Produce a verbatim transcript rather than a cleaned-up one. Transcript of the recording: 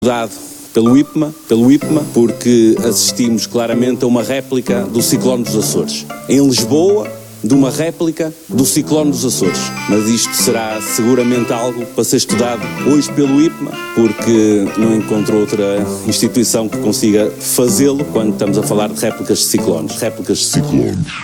Dado pelo I P M A, pelo I P M A, porque assistimos claramente a uma réplica do ciclone dos Açores. Em Lisboa, de uma réplica do ciclone dos Açores. Mas isto será seguramente algo para ser estudado hoje pelo I P M A, porque não encontro outra instituição que consiga fazê-lo quando estamos a falar de réplicas de ciclones. Réplicas de ciclones.